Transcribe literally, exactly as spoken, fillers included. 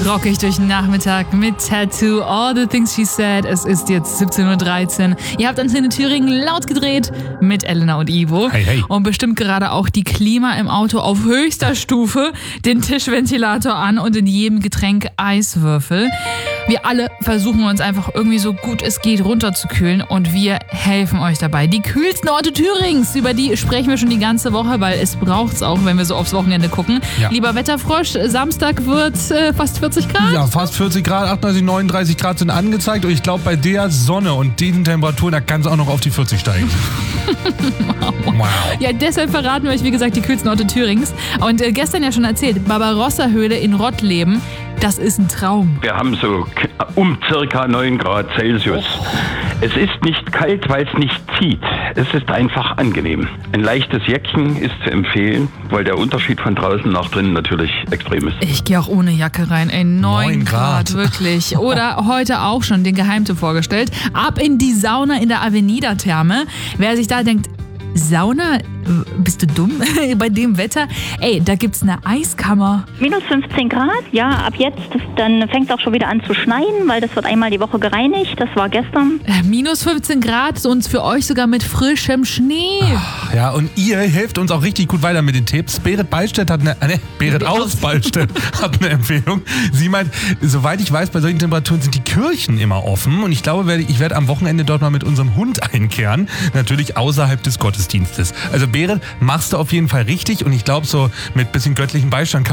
rock ich durch den Nachmittag mit Tattoo, All the Things She Said. Es ist jetzt siebzehn Uhr dreizehn. Ihr habt Antenne Thüringen laut gedreht mit Elena und Ivo. Hey, hey. Und bestimmt gerade auch die Klima im Auto auf höchster Stufe, den Tischventilator an und in jedem Getränk Eiswürfel. Wir alle versuchen uns einfach irgendwie so gut es geht runterzukühlen und wir helfen euch dabei. Die kühlsten Orte Thürings, über die sprechen wir schon die ganze Woche, weil es braucht's auch, wenn wir so aufs Wochenende gucken. Ja. Lieber Wetterfrosch, Samstag wird äh, fast vierzig Grad. Ja, fast vierzig Grad, achtunddreißig, neununddreißig Grad sind angezeigt und ich glaube, bei der Sonne und diesen Temperaturen, da kann es auch noch auf die vierzig steigen. Wow. Ja, deshalb verraten wir euch, wie gesagt, die kühlsten Orte Thürings. Und äh, gestern ja schon erzählt, Barbarossa-Höhle in Rottleben, das ist ein Traum. Wir haben so um circa neun Grad Celsius. Es ist nicht kalt, weil es nicht zieht. Es ist einfach angenehm. Ein leichtes Jäckchen ist zu empfehlen, weil der Unterschied von draußen nach drinnen natürlich extrem ist. Ich gehe auch ohne Jacke rein, ey, neun Grad, Grad. wirklich. Oder heute auch schon den Geheimtipp vorgestellt. Ab in die Sauna in der Avenida-Therme. Wer sich da denkt, Sauna? Bist du dumm? Bei dem Wetter? Ey, da gibt's eine Eiskammer. Minus fünfzehn Grad, ja, ab jetzt, dann fängt es auch schon wieder an zu schneien, weil das wird einmal die Woche gereinigt, das war gestern. Äh, minus fünfzehn Grad und für euch sogar mit frischem Schnee. Ja, und ihr helft uns auch richtig gut weiter mit den Tipps. Berit Ballstedt hat eine, äh, ne, Berit aus Ballstedt hat eine Empfehlung. Sie meint, soweit ich weiß, bei solchen Temperaturen sind die Kirchen immer offen und ich glaube, ich werde am Wochenende dort mal mit unserem Hund einkehren. Natürlich außerhalb des Gottesdienstes. Also Berit, machst du auf jeden Fall richtig und ich glaube, so mit bisschen göttlichen Beistand